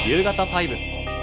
夕方5。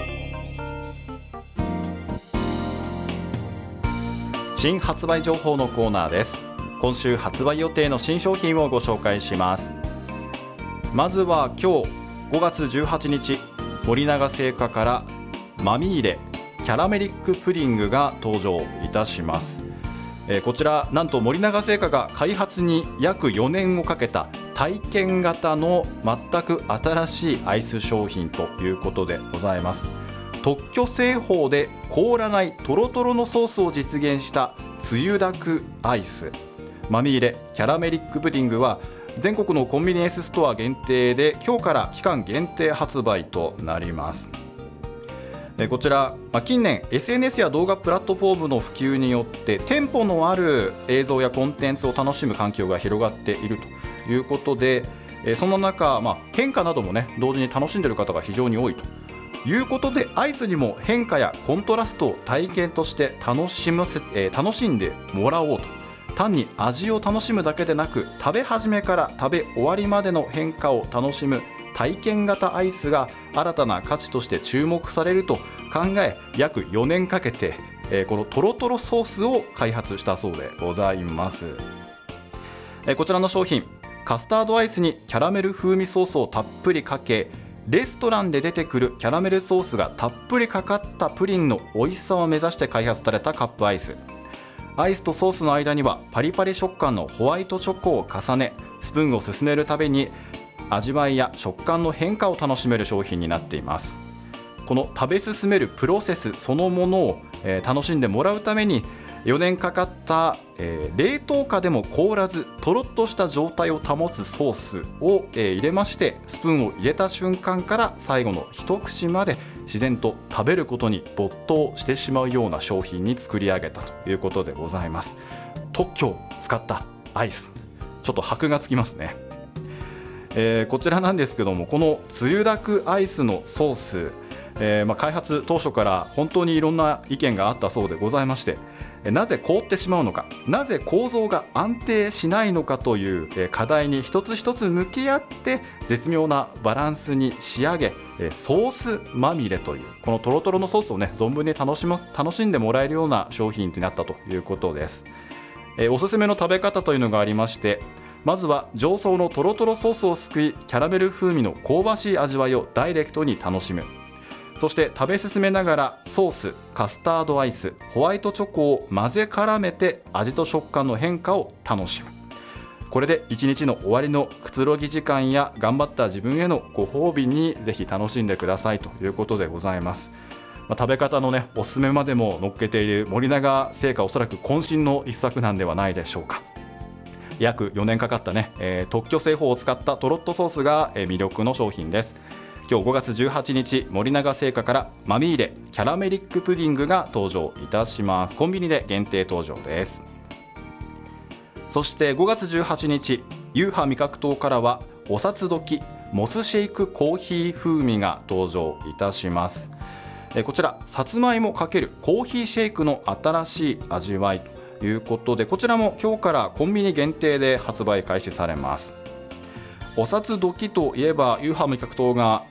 新発売情報のコーナーです。今週発売予定の新商品をご紹介します。まずは今日5月18日、森永製菓からマミーレキャラメリックプディングが登場いたします。こちらなんと森永製菓が開発に約4年をかけた体験型の全く新しいアイス商品ということでございます。特許製法で凍らないトロトロのソースを実現したつゆだくアイスマミーレキャラメリックプディングは全国のコンビニエンスストア限定で今日から期間限定発売となります。こちら、近年 SNS や動画プラットフォームの普及によって店舗のある映像やコンテンツを楽しむ環境が広がっているということで、その中、変化などもね同時に楽しんでいる方が非常に多いということで、アイスにも変化やコントラストを体験として楽しんでもらおうと、単に味を楽しむだけでなく食べ始めから食べ終わりまでの変化を楽しむ体験型アイスが新たな価値として注目されると考え、約4年かけて、このトロトロソースを開発したそうでございます。こちらの商品、カスタードアイスにキャラメル風味ソースをたっぷりかけ、レストランで出てくるキャラメルソースがたっぷりかかったプリンの美味しさを目指して開発されたカップアイス。アイスとソースの間にはパリパリ食感のホワイトチョコを重ね、スプーンを進めるたびに味わいや食感の変化を楽しめる商品になっています。この食べ進めるプロセスそのものを、楽しんでもらうために4年かかった、冷凍下でも凍らずとろっとした状態を保つソースを、入れまして、スプーンを入れた瞬間から最後の一口まで自然と食べることに没頭してしまうような商品に作り上げたということでございます。特許を使ったアイス、ちょっと箔がつきますね。こちらなんですけども、このつゆだくアイスのソース、開発当初から本当にいろんな意見があったそうでございまして、なぜ凍ってしまうのか、なぜ構造が安定しないのかという課題に一つ一つ向き合って絶妙なバランスに仕上げ、ソースまみれというこのトロトロのソースをね存分に楽しんでもらえるような商品になったということです。おすすめの食べ方というのがありまして、まずは上層のトロトロソースをすくい、キャラメル風味の香ばしい味わいをダイレクトに楽しむ。そして食べ進めながらソース、カスタードアイス、ホワイトチョコを混ぜ絡めて味と食感の変化を楽しむ。これで一日の終わりのくつろぎ時間や頑張った自分へのご褒美にぜひ楽しんでくださいということでございます。食べ方のねおすすめまでも載っけている森永製菓、おそらく渾身の一作なんではないでしょうか。約4年かかったね、特許製法を使ったトロットソースが、魅力の商品です。今日5月18日、森永製菓からマミーレキャラメリックプディングが登場いたします。コンビニで限定登場です。そして5月18日、ユーハ味覚糖からはお札時モスシェイクコーヒー風味が登場いたします。こちらさつまいも×コーヒーシェイクの新しい味わいということで、こちらも今日からコンビニ限定で発売開始されます。お札時といえばユーハ味覚糖が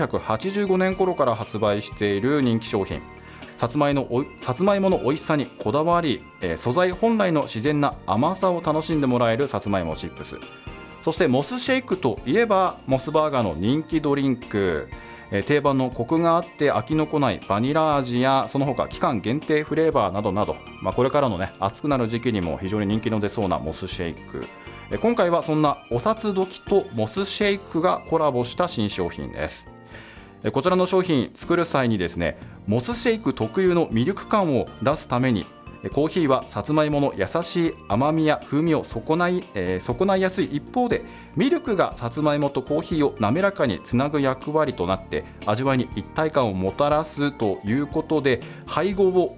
1985年頃から発売している人気商品。さつまいもの美味しさにこだわり、素材本来の自然な甘さを楽しんでもらえるさつまいもチップス。そしてモスシェイクといえばモスバーガーの人気ドリンク、定番のコクがあって飽きのこないバニラ味やその他期間限定フレーバーなどなど、これからのね暑くなる時期にも非常に人気の出そうなモスシェイク。今回はそんなお札時とモスシェイクがコラボした新商品です。こちらの商品作る際にですね、モスシェイク特有のミルク感を出すためにコーヒーはさつまいもの優しい甘みや風味を損ないやすい一方で、ミルクがさつまいもとコーヒーを滑らかにつなぐ役割となって味わいに一体感をもたらすということで、配合を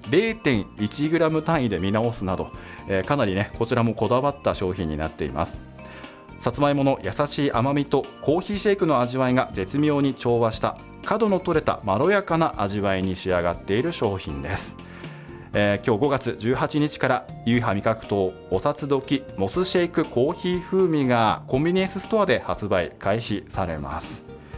0.1g 単位で見直すなど、かなりねこちらもこだわった商品になっています。さつまいもの優しい甘みとコーヒーシェイクの味わいが絶妙に調和した角の取れたまろやかな味わいに仕上がっている商品です。今日5月18日からユーハ味覚糖お札時モスシェイクコーヒー風味がコンビニエンスストアで発売開始されます。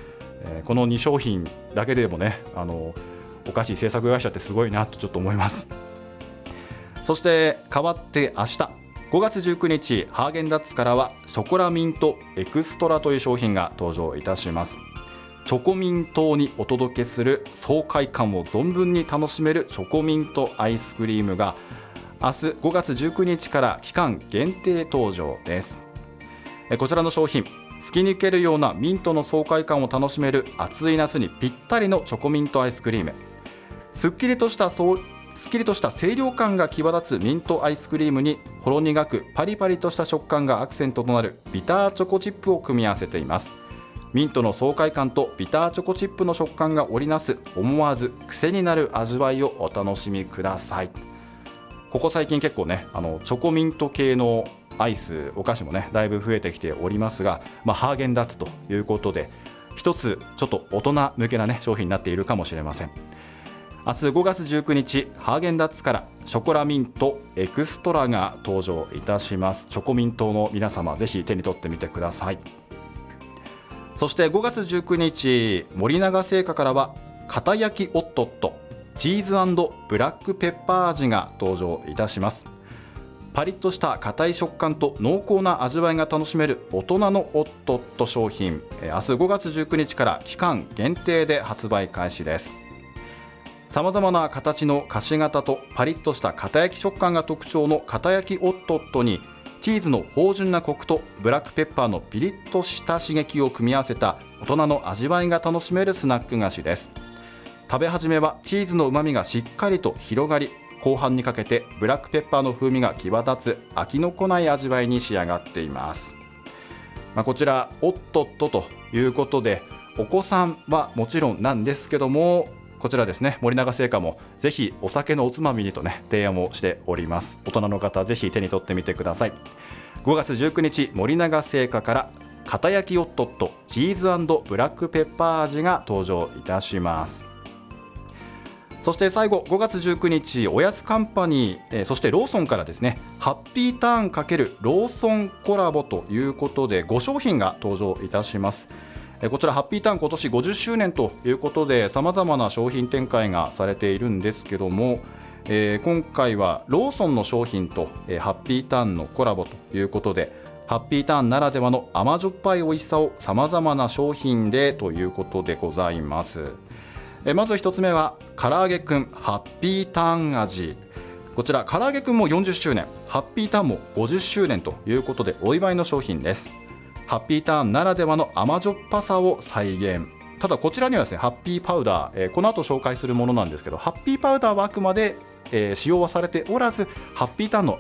この2商品だけでもねお菓子製作会社ってすごいなとちょっと思います。そして代わって明日5月19日ハーゲンダッツからはショコラミントエクストラという商品が登場いたします。チョコミントにお届けする爽快感を存分に楽しめるチョコミントアイスクリームが明日5月19日から期間限定登場です。こちらの商品、突き抜けるようなミントの爽快感を楽しめる暑い夏にぴったりのチョコミントアイスクリーム。すっきりとした清涼感が際立つミントアイスクリームにほろ苦くパリパリとした食感がアクセントとなるビターチョコチップを組み合わせています。ミントの爽快感とビターチョコチップの食感が織りなす思わず癖になる味わいをお楽しみください。ここ最近結構ねチョコミント系のアイスお菓子もねだいぶ増えてきておりますが、ハーゲンダッツということで一つちょっと大人向けなね商品になっているかもしれません。明日5月19日ハーゲンダッツからショコラミントエクストラが登場いたします。チョコミントの皆様ぜひ手に取ってみてください。そして5月19日森永製菓からは片焼きおっとっとチーズ&ブラックペッパー味が登場いたします。パリッとした硬い食感と濃厚な味わいが楽しめる大人のおっとっと商品、明日5月19日から期間限定で発売開始です。さまざまな形の菓子型とパリッとした片焼き食感が特徴の片焼きおっとっとにチーズの芳醇なコクとブラックペッパーのピリッとした刺激を組み合わせた大人の味わいが楽しめるスナック菓子です。食べ始めはチーズの旨味がしっかりと広がり、後半にかけてブラックペッパーの風味が際立つ飽きのこない味わいに仕上がっています。こちらおっとっとということでお子さんはもちろんなんですけども、こちらですね森永製菓もぜひお酒のおつまみにとね提案をしております。大人の方ぜひ手に取ってみてください。5月19日森永製菓から片焼きおっとっとチーズ&ブラックペッパー味が登場いたします。そして最後5月19日おやつカンパニー、そしてローソンからですねハッピーターン×ローソンコラボということで5商品が登場いたします。こちらハッピーターン今年50周年ということでさまざまな商品展開がされているんですけども、今回はローソンの商品と、ハッピーターンのコラボということでハッピーターンならではの甘じょっぱい美味しさをさまざまな商品でということでございます。まず一つ目は唐揚げくんハッピーターン味。こちら唐揚げくんも40周年ハッピーターンも50周年ということでお祝いの商品です。ハッピーターンならではの甘じょっぱさを再現。ただこちらにはですねハッピーパウダー、この後紹介するものなんですけどハッピーパウダーはあくまで、使用はされておらずハッピーターンの